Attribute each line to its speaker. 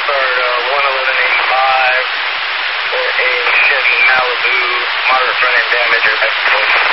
Speaker 1: start 11185 for a Chevy Malibu, moderate front end damage or back.